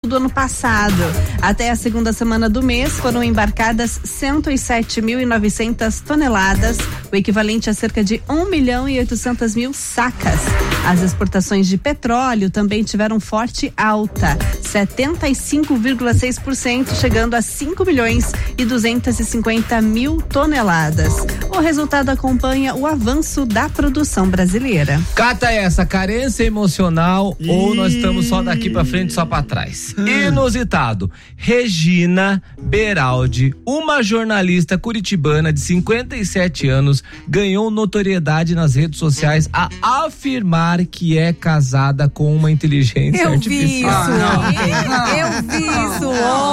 do ano passado. Até a segunda semana do mês foram embarcadas 107.900 toneladas, o equivalente a cerca de 1.800.000 sacas. As exportações de petróleo também tiveram forte alta, 75,6%, chegando a 5.250.000 toneladas. O resultado acompanha o avanço da produção brasileira. Cata essa, carência emocional ou nós estamos só daqui pra frente, só pra trás? Inusitado. Regina Beraldi, uma jornalista curitibana de 57 anos, ganhou notoriedade nas redes sociais a afirmar que é casada com uma inteligência artificial. Eu vi isso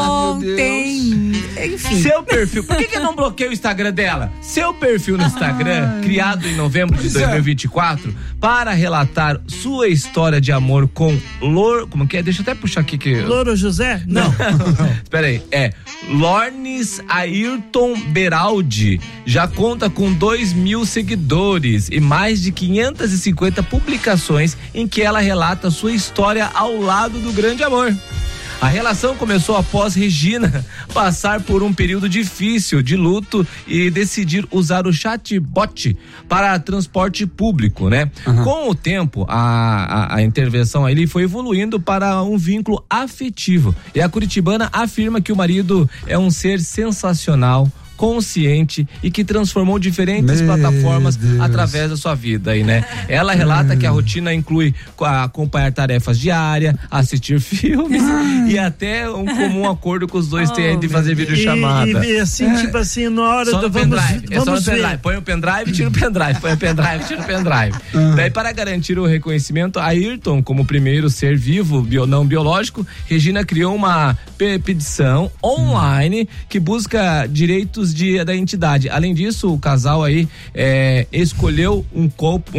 ontem. Enfim. Seu perfil, por que não bloqueia o Instagram dela? Seu perfil no Instagram, criado em novembro de 2024, para relatar sua história de amor com como que é? Deixa eu até puxar aqui que... Louro José? Não. Espera aí, Lornes Ayrton Beraldi já conta com 2.000 seguidores e mais de 550 publicações em que ela relata sua história ao lado do grande amor. A relação começou após Regina passar por um período difícil de luto e decidir usar o chatbot para transporte público, né? Com o tempo, a intervenção ali foi evoluindo para um vínculo afetivo. E a curitibana afirma que o marido é um ser sensacional, consciente e que transformou diferentes plataformas através da sua vida aí, né? Ela relata que a rotina inclui acompanhar tarefas diárias, assistir filmes e até um comum acordo que os dois têm de fazer videochamada. E assim, tipo assim, na hora só do vamos ver. ver. Põe o pendrive, tira o pendrive, põe o pendrive, tira o pendrive. Daí, para garantir o reconhecimento, a Ayrton, como primeiro ser vivo, não biológico, Regina criou uma petição online que busca direitos da entidade. Além disso, o casal aí escolheu um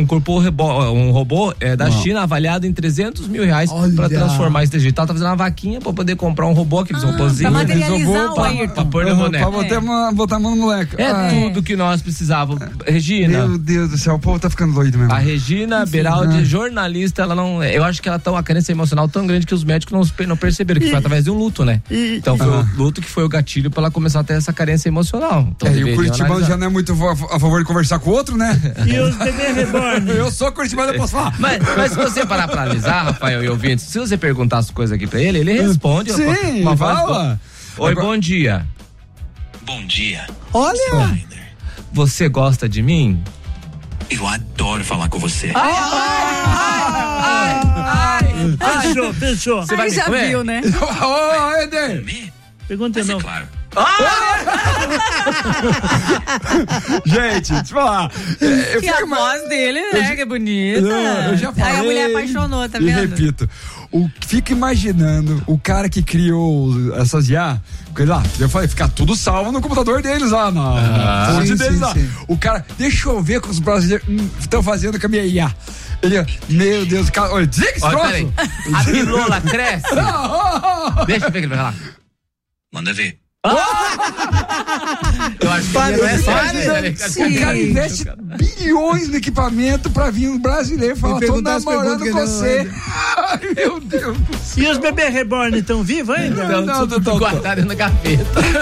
robô da China avaliado em R$300 mil para transformar esse digital. Tá fazendo uma vaquinha para poder comprar um robô, aqueles robôzinhos. Pra materializar o Ayrton. Pra pôr no boneco. Pra botar a mão no moleque. Tudo que nós precisávamos. Regina. Meu Deus do céu, o povo tá ficando doido mesmo. A Regina Beraldi, jornalista, ela não. Eu acho que ela tá uma carência emocional tão grande que os médicos não perceberam, que foi através de um luto, né? Então foi o luto que foi o gatilho pra ela começar a ter essa carência emocional. Então, e o curitibano já não é muito a favor de conversar com o outro, né? E os bebês reborn? Eu sou curitibano, eu posso falar. Mas se você parar pra analisar, Rafael e ouvintes, se você perguntar as coisas aqui pra ele responde. Sim, uma fala. Oi, bom dia. Bom dia. Olha! Você gosta de mim? Eu adoro falar com você. Fechou. Você vai já comer? viu, né? Ô, Eder! Pergunta não. Claro. Gente, deixa eu falar. E a voz dele, né? Que bonita. Eu já falei. Aí a mulher apaixonou, tá e vendo? repito. Fica imaginando o cara que criou essas IA, lá, eu falei, fica tudo salvo no computador deles lá, na fonte deles lá. O cara, deixa eu ver o que os brasileiros estão fazendo com a minha IA. Ele, meu Deus, cara, olha, desliga esse troço. A pilola cresce. Deixa eu ver o que ele vai falar. Manda ver. Eu acho que o cara investe bilhões no equipamento pra vir um brasileiro falar, tô namorando com você. Ai, meu Deus do céu. E os bebês reborn estão vivos ainda? Não, tô guardado na gaveta.